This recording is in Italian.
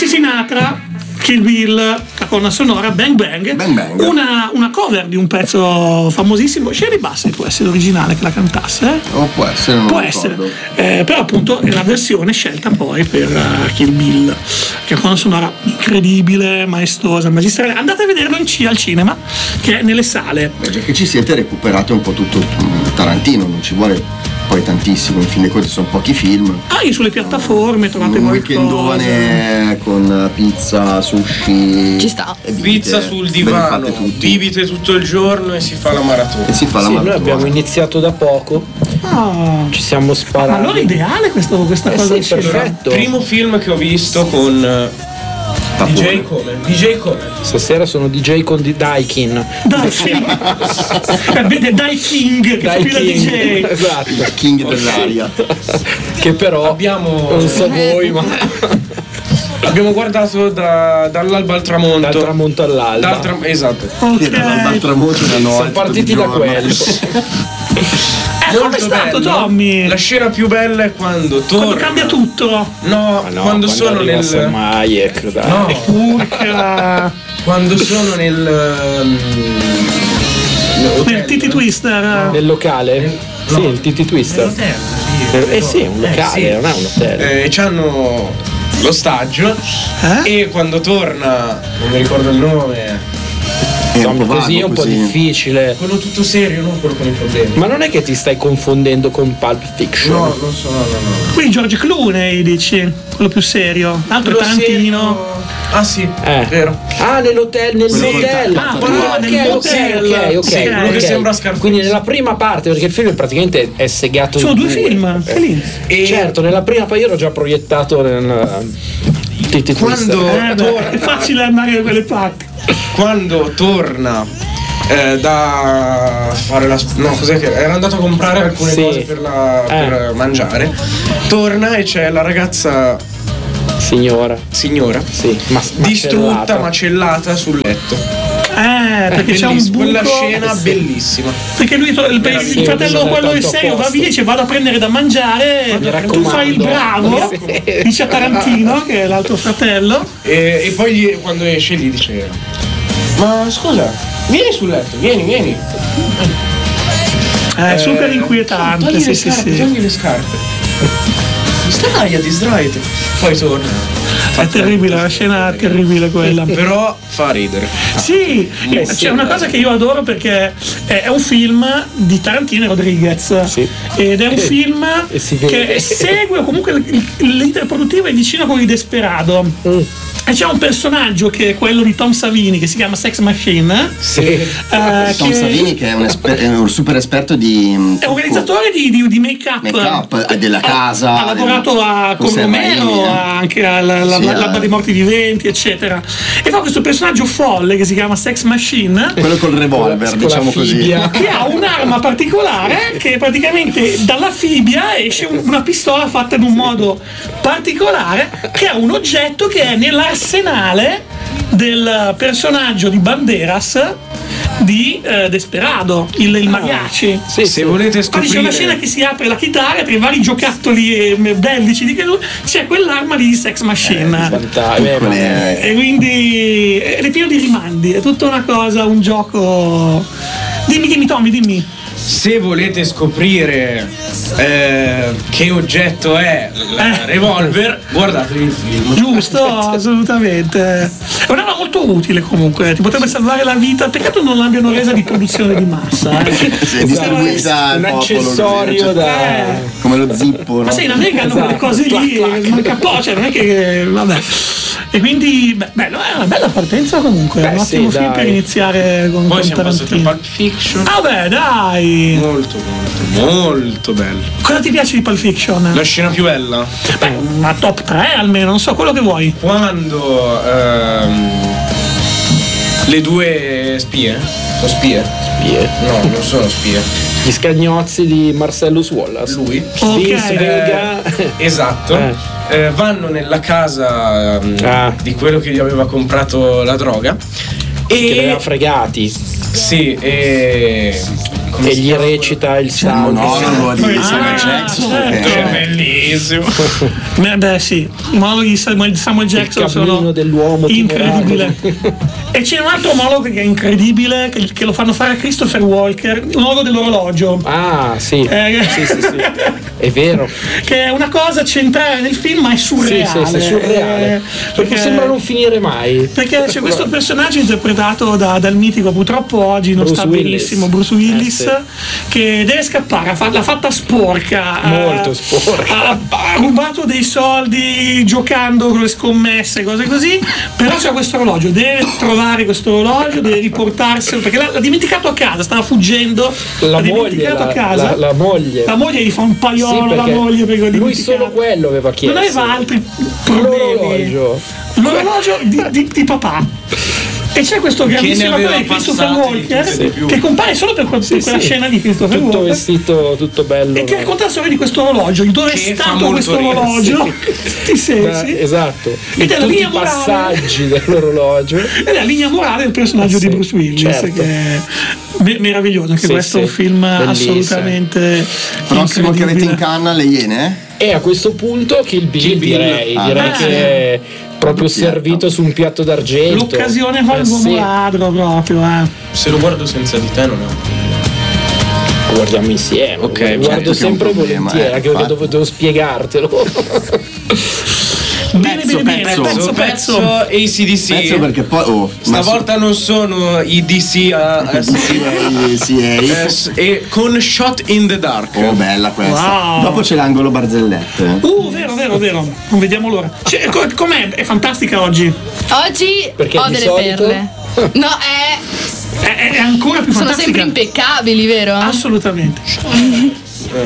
Sinatra, Kill Bill, la colonna sonora, Bang Bang, una cover di un pezzo famosissimo. Shirley Bassey può essere l'originale che la cantasse, o può essere, non può lo essere, ricordo. però appunto è la versione scelta poi per Kill Bill, che è una colonna sonora incredibile, maestosa, magistrale. Andate a vederlo al cinema, che è nelle sale. Già che ci siete, recuperate un po' tutto Tarantino, non ci vuole poi tantissimo, in fin dei conti sono pochi film. Io sulle piattaforme trovate un qualcosa. weekendone con pizza, sushi, ci sta, pizza sul divano, bibite tutto il giorno e si fa la maratona. Noi abbiamo iniziato da poco, ci siamo sparati. Ma allora è ideale questa cosa. Sì, perfetto. Il primo film che ho visto con DJ Come. Stasera sono DJ con Daikin. Dai King, che fa DJ. Esatto. Il King dell'aria. Che però non so voi, ma abbiamo guardato dall'alba al tramonto. Dal tramonto all'alba. Esatto. Okay. Dall'alba al tramonto siamo partiti da quello. Come è stato, Tommy? La scena più bella è quando cambia tutto. No, quando sono nel Hayek, dai. No, quando sono nel Titi Twister. Nel locale? Sì, il Titi Twister. Sì, è un locale, non è un hotel. E c'hanno l'ostaggio e quando torna, non mi ricordo il nome. Così è un po' difficile. Quello tutto serio, non quello con i problemi. Ma non è che ti stai confondendo con Pulp Fiction? No, non so, no. Qui George Clooney, dici, quello più serio. L'altro Tarantino. Ah sì, vero. Nell'hotel. Ok. Quello che sembra Scarface. Quindi nella prima parte, perché il film praticamente è segato. Sono due film. Certo, nella prima parte io ero già proiettato nel quando torna, è facile andare da quelle parti. Quando torna da fare cos'è che era andato a comprare alcune cose per mangiare, torna e c'è la ragazza signora sì, distrutta, macellata sul letto. Perché c'è un buco. Quella scena bellissima. Perché lui, il fratello, quello del serio, va via e dice vado a prendere da mangiare. Tu fai il bravo, dice a Tarantino, che è l'altro fratello. E poi quando esce gli dice: ma scusa, vieni sul letto, vieni. Super inquietante. Togli le scarpe. Stai, distraete. Poi torna. È terribile, la scena è terribile quella. Però fa ridere. Sì, c'è una cosa che io adoro perché è un film di Tarantino e Rodriguez. Sì. Ed è un film che segue comunque l'iter produttivo è vicino a quello di Desperado. E c'è un personaggio che è quello di Tom Savini che si chiama Sex Machine. Sì. Tom Savini che è un super esperto di è un organizzatore di make-up della casa. Ha lavorato con Romero, anche all'Alba dei Morti Viventi, eccetera. E fa questo personaggio folle che si chiama Sex Machine. Quello col revolver, diciamo così. Che ha un'arma particolare che praticamente dalla fibbia esce una pistola fatta in un modo particolare che ha un oggetto che è nell'arsenale del personaggio di Banderas di Desperado, il mariachi. Se volete scoprire, c'è una scena che si apre la chitarra tra i vari giocattoli bellici di c'è quell'arma di Sex Machine e quindi è pieno di rimandi, è tutta una cosa, un gioco. Dimmi Tommy, dimmi. Se volete scoprire che oggetto è il revolver, guardatevi il film. Giusto, assolutamente. È un'arma molto utile comunque, ti potrebbe salvare la vita. Peccato non l'abbiano resa di produzione di massa. È distribuita un accessorio come lo zippo. Ma sai, in America hanno quelle cose lì, manca poco, cioè non è che vabbè. E quindi è una bella partenza comunque, un ottimo film per iniziare con poi siamo passati a Tarantino. Pulp Fiction. Vabbè, dai. Molto bello. Cosa ti piace di Pulp Fiction? La scena più bella? Una top 3 almeno, non so, quello che vuoi. Quando le due spie? Sono spie? No, non sono spie. Gli scagnozzi di Marcellus Wallace. Lui. Vince Vega. Esatto. Vanno nella casa di quello che gli aveva comprato la droga che li aveva fregati. Sì, e E gli recita il monologo di sangue. Samuel Jackson, certo. che È bellissimo. Beh sì, i monologhi di Samuel Jackson Il cammino sono dell'uomo incredibile. E c'è un altro monologo che è incredibile, che lo fanno fare a Christopher Walker, il monologo dell'orologio. Ah, sì. Sì. È vero. Che è una cosa centrale nel film, ma è surreale. Sì, surreale. Perché sembra non finire mai. Perché c'è questo personaggio interpretato dal mitico, purtroppo oggi non Bruce sta Willis. benissimo, Bruce Willis, Sì. che deve scappare, l'ha fatta sporca. Molto sporca. Ha rubato dei soldi giocando con le scommesse, cose così, però c'è questo orologio, deve trovare questo orologio, deve riportarselo, perché l'ha dimenticato a casa, stava fuggendo, La l'ha moglie, dimenticato a casa. la moglie. La moglie gli fa un paiolo, Sì, la perché moglie, perché l'ha lui dimenticato. solo quello aveva chiesto. Non aveva altri problemi. L'orologio di papà. E c'è questo grandissimo aveva attore Christopher passati di Walker tutti e più. che compare solo per quella scena di Christopher tutto Walker vestito, tutto bello. e ti racconta la storia di questo orologio, di dove è Che fa stato molto questo ridere, orologio, ti sei, Esatto. Ed è la Tutti linea i morale. passaggi dell'orologio. ed è la linea morale del personaggio di Bruce Willis, certo. che è meraviglioso, anche Sì, questo è un film bellissimo. assolutamente prossimo che avete in incredibile. canna, Le Iene? E a questo punto Kill Bill, direi che è proprio servito su un piatto d'argento. L'occasione fa l'uomo sì. ladro proprio. Se lo guardo senza di te non è. Guardiamo insieme. Ok, guardo certo che è un sempre problema, volentieri, anche perché infatti. devo spiegartelo. Bene, pezzo. AC/DC. Pezzo perché poi Stavolta non sono i DC e con Shot in the Dark. Oh, bella questa. Wow. Dopo c'è l'angolo barzellette. Vero. Non vediamo l'ora. Com'è? È fantastica oggi. Oggi Perché ho di delle solito- perle. No, È ancora più sono fantastica. sempre impeccabili, vero? Assolutamente.